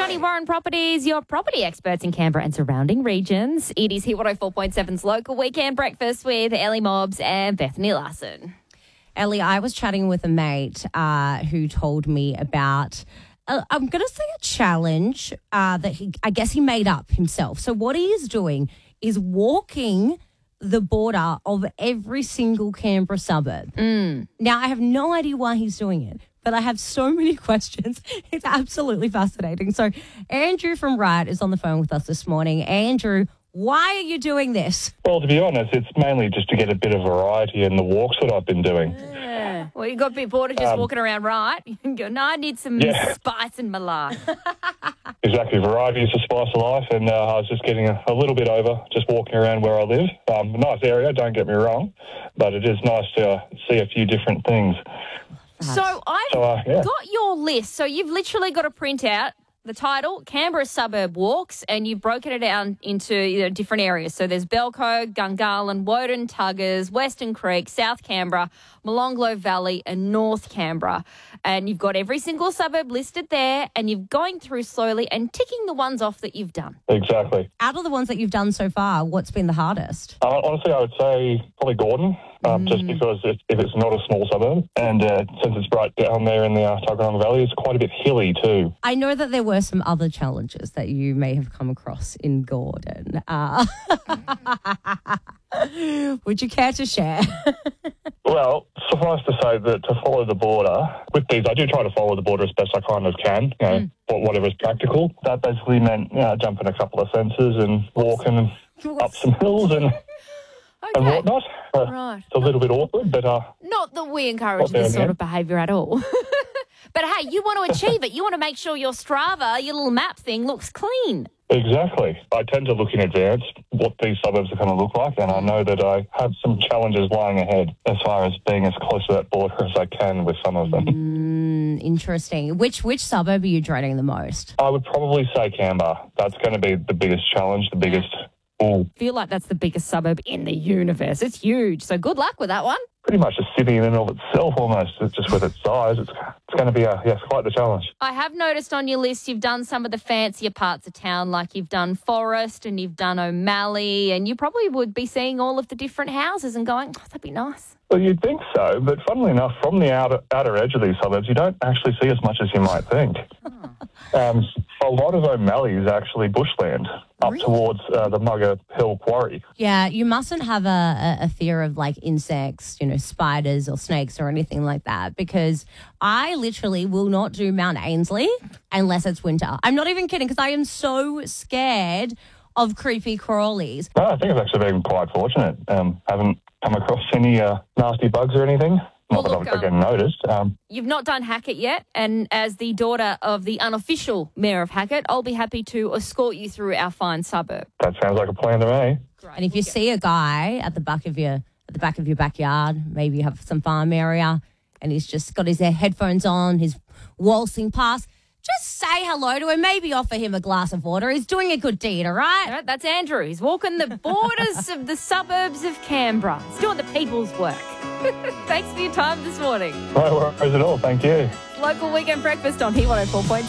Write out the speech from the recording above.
Johnny Warren Properties, your property experts in Canberra and surrounding regions. It is Hit 104.7's Local Weekend Breakfast with Ellie Mobbs and Bethany Larson. Ellie, I was chatting with a mate who told me about, I'm going to say a challenge that I guess he made up himself. So what he is doing is walking the border of every single Canberra suburb. Now, I have no idea why he's doing it, but I have so many questions. It's absolutely fascinating. So Andrew from Riot is on the phone with us this morning. Andrew, why are you doing this? Well, to be honest, it's mainly just to get a bit of variety in the walks that I've been doing. Well, you got a bit bored of just walking around, right? You can go, no, I need some spice in my life. Exactly. Variety is the spice of life, and I was just getting a little bit over just walking around where I live. Nice area, don't get me wrong, but it is nice to see a few different things. So I've got your list. So you've literally got a printout. The title, Canberra Suburb Walks, and you've broken it down into different areas. So there's Belcoe, Gungahlin, Woden, Tuggers, Western Creek, South Canberra, Molonglo Valley and North Canberra. And you've got every single suburb listed there, and you're going through slowly and ticking the ones off that you've done. Exactly. Out of the ones that you've done so far, what's been the hardest? Honestly, I would say probably Gordon, just because if it's not a small suburb, and since it's right down there in the Tuggeranong Valley, it's quite a bit hilly too. I know that there were some other challenges that you may have come across in Gordon. Would you care to share? Well, suffice to say that to follow the border, with these, I do try to follow the border as best I kind of can, whatever is practical. That basically meant jumping a couple of fences and walking up some hills and whatnot. Right. It's a little bit awkward, but... Not that we encourage this sort of behaviour at all. But, hey, you want to achieve it. You want to make sure your Strava, your little map thing, looks clean. Exactly. I tend to look in advance what these suburbs are going to look like, and I know that I have some challenges lying ahead as far as being as close to that border as I can with some of them. Interesting. Which suburb are you dreading the most? I would probably say Canberra. That's going to be the biggest challenge, the biggest... I feel like that's the biggest suburb in the universe. It's huge. So good luck with that one. Pretty much a city in and of itself almost, just with its size. It's going to be, quite the challenge. I have noticed on your list you've done some of the fancier parts of town, like you've done Forest and you've done O'Malley, and you probably would be seeing all of the different houses and going, oh, that'd be nice. Well, you'd think so, but funnily enough, from the outer edge of these suburbs, you don't actually see as much as you might think. A lot of O'Malley is actually bushland up towards the Mugger Hill Quarry. Yeah, you mustn't have a fear of like insects, spiders or snakes or anything like that, because I literally will not do Mount Ainslie unless it's winter. I'm not even kidding, because I am so scared of creepy crawlies. No, I think I've actually been quite fortunate. Haven't come across any nasty bugs or anything. Not that I've again noticed. You've not done Hackett yet, and as the daughter of the unofficial mayor of Hackett, I'll be happy to escort you through our fine suburb. That sounds like a plan to me. Great. And if you see a guy at the back of your backyard, maybe you have some farm area, and he's just got his headphones on, he's waltzing past, just say hello to him, maybe offer him a glass of water. He's doing a good deed, all right? All right, that's Andrew. He's walking the borders of the suburbs of Canberra. He's doing the people's work. Thanks for your time this morning. No worries at all. Thank you. Local Weekend Breakfast on Hit 104.7.